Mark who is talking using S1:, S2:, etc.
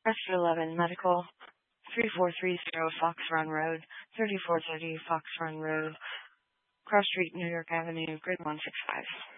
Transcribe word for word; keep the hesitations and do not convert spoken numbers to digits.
S1: Press for eleven Medical, three four three zero Fox Run Road, thirty-four thirty Fox Run Road, Cross Street, New York Avenue, grid one six five.